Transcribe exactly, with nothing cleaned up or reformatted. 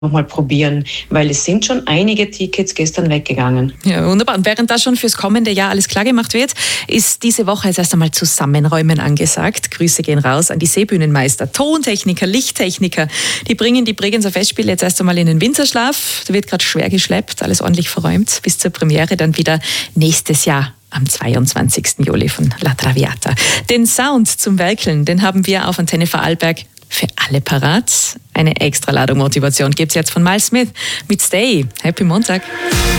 nochmal probieren, weil es sind schon einige Tickets gestern weggegangen. Ja, wunderbar. Und während da schon fürs kommende Jahr alles klar gemacht wird, ist diese Woche jetzt erst einmal Zusammenräumen angesagt. Grüße gehen raus an die Seebühnenmeister, Tontechniker, Lichttechniker. Die bringen die Bregenzer Festspiele jetzt erst einmal in den Winterschlaf. Da wird gerade schwer geschleppt, alles ordentlich verräumt. Bis zur Premiere dann wieder nächstes Jahr am zweiundzwanzigsten Juli von La Traviata. Den Sound zum Werkeln, den haben wir auf Antenne Vorarlberg für alle parat. Eine Extraladung Motivation gibt's jetzt von Miles Smith mit Stay. Happy Montag.